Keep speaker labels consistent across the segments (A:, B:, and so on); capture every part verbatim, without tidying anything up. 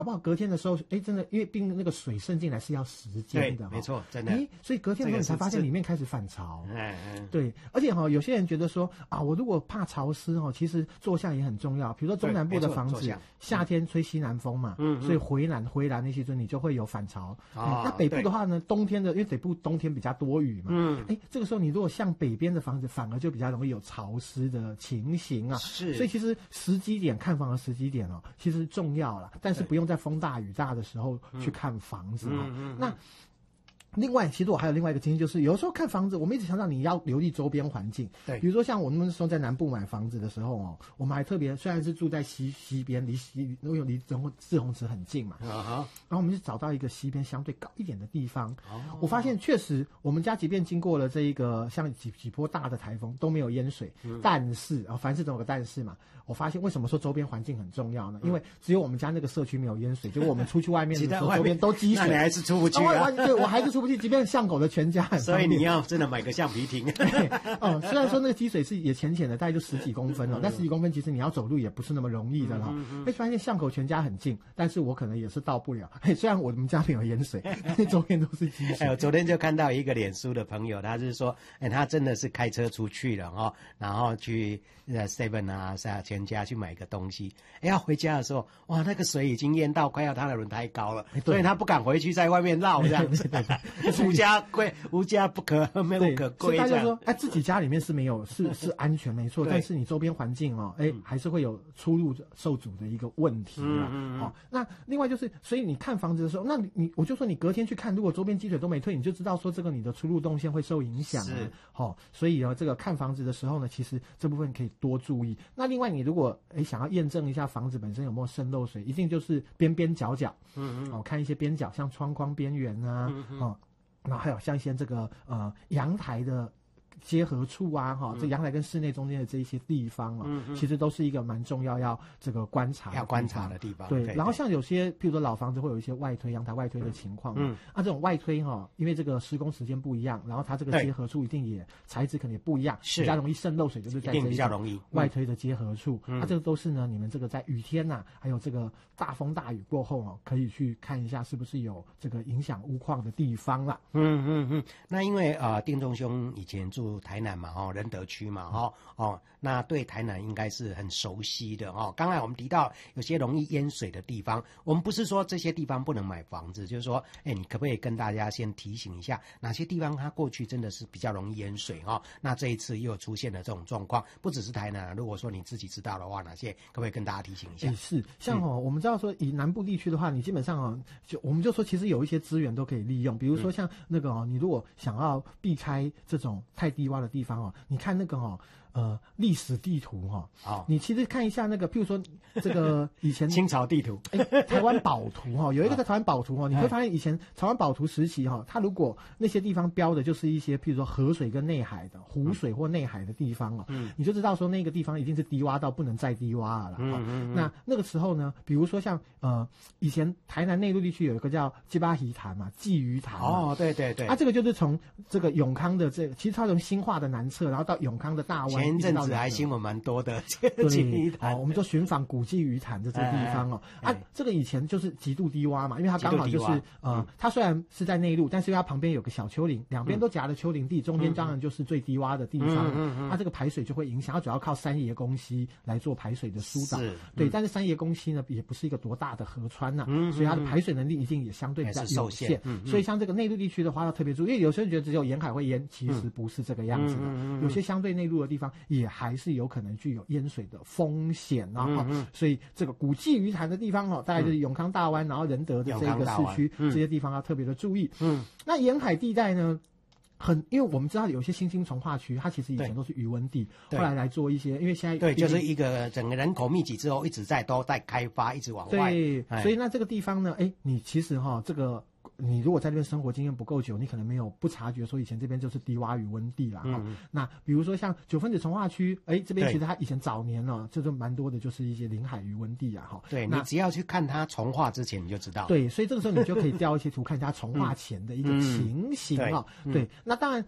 A: 好不好？隔天的时候，哎，真的，因为毕竟那个水渗进来是要时间的，
B: 对，没错，真的。
A: 哎，所以隔天的时候你才发现里面开始反潮。
B: 嗯嗯，
A: 对，而且哈、哦，有些人觉得说啊，我如果怕潮湿哦，其实坐向也很重要。比如说中南部的房子，夏天吹西南风嘛，嗯，所以回南回南那些阵你就会有反潮。嗯，
B: 哦、
A: 那北部的话呢，冬天的因为北部冬天比较多雨嘛，嗯，哎，这个时候你如果向北边的房子，反而就比较容易有潮湿的情形啊。
B: 是，
A: 所以其实时机点看房的时机点哦，其实重要了，但是不用在风大雨大的时候去看房子哦。嗯、那另外，其实我还有另外一个经验，就是有时候看房子，我们一直强调你要留意周边环境。
B: 对，
A: 比如说像我们那时候在南部买房子的时候哦，我们还特别，虽然是住在西西边，离西因为离志宏池很近嘛，啊哈，然后我们就找到一个西边相对高一点的地方。哦，我发现确实我们家即便经过了这一个像几几波大的台风都没有淹水，嗯、但是啊、哦，凡事总有个但是嘛。我发现为什么说周边环境很重要呢？因为只有我们家那个社区没有淹水，结果我们出去外面的时候，周边都积水，
B: 那你还是出不去啊？
A: 对，我还是出不去，即便巷口的全家很方便。
B: 所以你要真的买个橡皮艇。
A: 哦，虽然说那个积水是也浅浅的，大概就十几公分了，但十几公分其实你要走路也不是那么容易的了。会发现巷口全家很近，但是我可能也是到不了。虽然我们家没有淹水，周边都是积水。
B: 哎，我昨天就看到一个脸书的朋友，他是说，哎，他真的是开车出去了哦，然后去呃 Seven 啊，全家去买个东西，哎，要回家的时候，哇，那个水已经淹到快要他的轮胎高了，所以他不敢回去，在外面绕这样子，无家归无家不可没有可归。
A: 大家说，哎，自己家里面是没有是是安全没错，但是你周边环境哦，哎，还是会有出入受阻的一个问题啊。嗯嗯哦，那另外就是，所以你看房子的时候，那你你我就说你隔天去看，如果周边积水都没退，你就知道说这个你的出入动线会受影响。是，好、哦，所以呢，这个看房子的时候呢，其实这部分可以多注意。那另外，你如果哎想要验证一下房子本身有没有渗漏水，一定就是边边角角，嗯嗯，哦，看一些边角，像窗框边缘啊，嗯嗯哦，然后还有像一些这个呃阳台的结合处啊，哈、哦，这阳台跟室内中间的这一些地方啊、哦嗯，其实都是一个蛮重要要这个观察
B: 要观察的地方。
A: 对，然后像有些，譬如说老房子会有一些外推阳台外推的情况，嗯，啊，这种外推哈、哦，因为这个施工时间不一样，然后它这个结合处一定也材质可能也不一样，是比较容易渗漏水，就是在这
B: 比较容易
A: 外推的结合处，嗯，啊，这个都是呢，你们这个在雨天呐、啊，还有这个大风大雨过后哦，可以去看一下是不是有这个影响屋况的地方啦。
B: 嗯嗯嗯，那因为啊、呃，丁仲兄以前住台南嘛，哦。仁德区嘛，哦哦，那对台南应该是很熟悉的哦。刚才我们提到有些容易淹水的地方，我们不是说这些地方不能买房子，就是说，哎，你可不可以跟大家先提醒一下，哪些地方它过去真的是比较容易淹水哦？那这一次又出现了这种状况，不只是台南，如果说你自己知道的话，哪些可不可以跟大家提醒一下？
A: 是，像哦、嗯，我们知道说以南部地区的话，你基本上哦，就我们就说其实有一些资源都可以利用，比如说像那个哦，你如果想要避开这种太低洼的地方哦。你看那个哦，呃，历史地图哈、哦，哦，你其实看一下那个，譬如说这个以前
B: 清朝地图，
A: 哎，台湾宝图哈、哦，有一个在台湾宝图哈、哦，你会发现以前台湾宝图时期哈、哦，它如果那些地方标的就是一些譬如说河水跟内海的湖水或内海的地方哦，嗯，你就知道说那个地方一定是低洼到不能再低洼了。嗯嗯嗯。那那个时候呢，比如说像呃，以前台南内陆地区有一个叫鸡巴鱼潭嘛，鲫鱼潭。
B: 哦，对对对。
A: 啊，这个就是从这个永康的这个，其实它从新化的南侧，然后到永康的大湾。
B: 前一阵子还新闻蛮多的，
A: 对，哦，我们就寻访古迹鱼潭的这个地方哦，哎哎啊，这个以前就是极度低洼嘛，因为它刚好就是呃、嗯，它虽然是在内陆，但是因为它旁边有个小丘陵，两边都夹了丘陵地，中间当然就是最低洼的地方，嗯嗯嗯，它这个排水就会影响，它主要靠三爷宫溪来做排水的疏导，对、嗯，但是三爷宫溪呢也不是一个多大的河川呐、啊嗯，所以它的排水能力一定也相对比较有限，嗯嗯，所以像这个内陆地区的话要特别注意，因为有些人觉得只有沿海会淹，其实不是这个样子的，嗯嗯嗯，有些相对内陆的地方也还是有可能具有淹水的风险啊、嗯嗯，所以这个古迹鱼潭的地方哦，大概就是永康大湾，然后仁德的这个市区、嗯、这些地方要特别的注意。嗯，那沿海地带呢？很，因为我们知道有些新兴重化区，它其实以前都是渔温地，后来来做一些，因为现在
B: 对，就是一个整个人口密集之后，一直在都在开发，一直往外。
A: 对，所以那这个地方呢，哎，你其实哈、哦、这个。你如果在这边生活经验不够久，你可能没有不察觉说以前这边就是低洼渔温地啦。嗯，那比如说像九分子重化区，哎，这边其实它以前早年呢、哦，这就蛮多的，就是一些临海渔温地啊。哈，
B: 对，你只要去看它重化之前，你就知道。
A: 对，所以这个时候你就可以调一些图，看它重化前的一个情形啊、嗯嗯。对，那当然。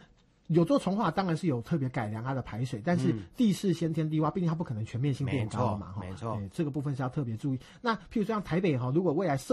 A: 有做重划当然是有特别改良它的排水，但是
B: 嗯
A: 地势先天低洼，毕竟它不可能全面性变高嘛，
B: 没错没错
A: 这个部分是要特别注意。那譬如像台北哈，如果未来